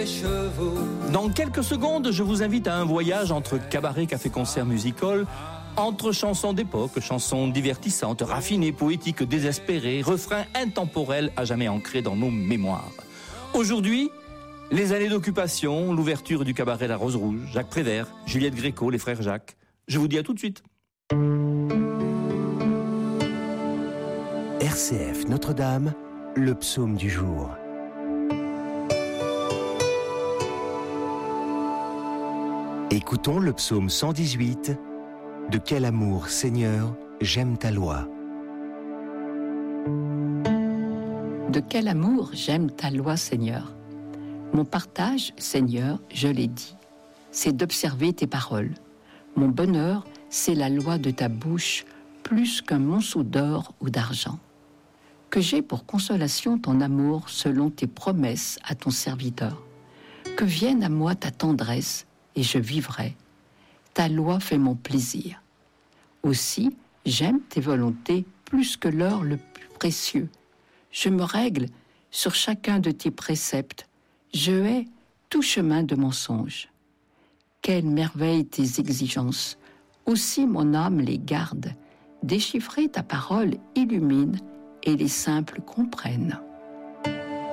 les chevaux. Dans quelques secondes, je vous invite à un voyage entre cabaret, café-concert, music-hall, entre chansons d'époque, chansons divertissantes, raffinées, poétiques, désespérées, refrains intemporels à jamais ancrés dans nos mémoires. Aujourd'hui, les années d'occupation, l'ouverture du cabaret La Rose Rouge, Jacques Prévert, Juliette Gréco, les frères Jacques. Je vous dis à tout de suite. RCF Notre-Dame, le psaume du jour. Écoutons le psaume 118. De quel amour, Seigneur, j'aime ta loi. De quel amour j'aime ta loi, Seigneur. Mon partage, Seigneur, je l'ai dit, c'est d'observer tes paroles. Mon bonheur, c'est la loi de ta bouche, plus qu'un monceau d'or ou d'argent. Que j'ai pour consolation ton amour selon tes promesses à ton serviteur. Que vienne à moi ta tendresse, et je vivrai. Ta loi fait mon plaisir. Aussi, j'aime tes volontés plus que l'or le plus précieux. Je me règle sur chacun de tes préceptes. Je hais tout chemin de mensonge. Quelle merveille tes exigences! Aussi mon âme les garde. Déchiffrer ta parole illumine et les simples comprennent.